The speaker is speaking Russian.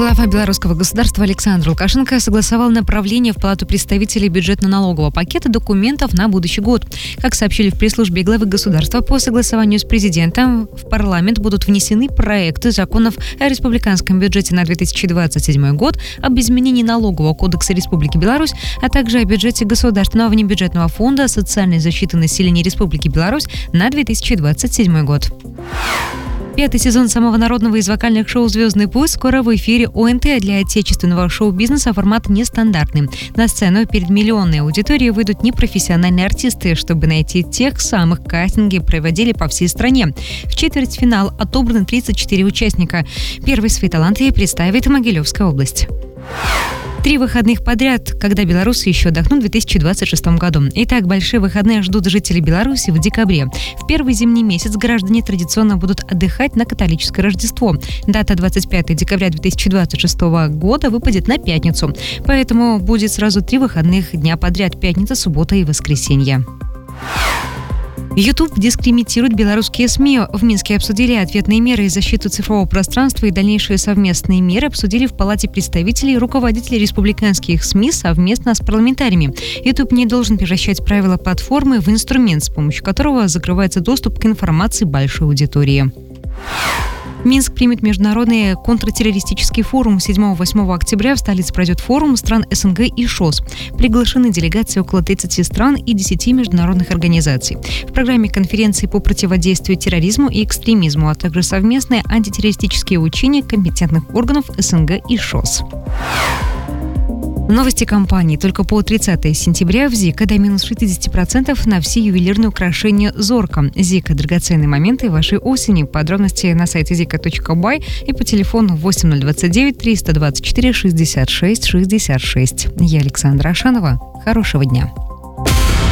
Глава белорусского государства Александр Лукашенко согласовал направление в Палату представителей бюджетно-налогового пакета документов на будущий год. Как сообщили в пресс-службе главы государства, по согласованию с президентом в парламент будут внесены проекты законов о республиканском бюджете на 2027 год, об изменении налогового кодекса Республики Беларусь, а также о бюджете Государственного внебюджетного фонда социальной защиты населения Республики Беларусь на 2027 год. Пятый сезон самого народного из вокальных шоу «Звездный путь» скоро в эфире ОНТ. Для отечественного шоу-бизнеса формат нестандартный. На сцену перед миллионной аудиторией выйдут непрофессиональные артисты, чтобы найти тех самых. Кастинги проводили по всей стране. В четвертьфинал отобраны 34 участника. Первый свои таланты представит Могилевская область. 3 выходных подряд, когда белорусы еще отдохнут в 2026 году. Итак, большие выходные ждут жителей Беларуси в декабре. В первый зимний месяц граждане традиционно будут отдыхать на католическое Рождество. Дата 25 декабря 2026 года выпадет на пятницу. Поэтому будет сразу 3 выходных дня подряд – пятница, суббота и воскресенье. YouTube дискриминирует белорусские СМИ. В Минске обсудили ответные меры и защиту цифрового пространства, и дальнейшие совместные меры обсудили в Палате представителей руководителей республиканских СМИ совместно с парламентариями. YouTube не должен превращать правила платформы в инструмент, с помощью которого закрывается доступ к информации большой аудитории. Минск примет международный контртеррористический форум. 7-8 октября в столице пройдет форум стран СНГ и ШОС. Приглашены делегации около 30 стран и 10 международных организаций. В программе конференции по противодействию терроризму и экстремизму, а также совместные антитеррористические учения компетентных органов СНГ и ШОС. Новости компании. Только по 30 сентября в ЗИКа до минус 60% на все ювелирные украшения «Зорка». ЗИКа – драгоценные моменты вашей осени. Подробности на сайте zika.by и по телефону 8029 324 66 66. Я Александра Ашанова. Хорошего дня.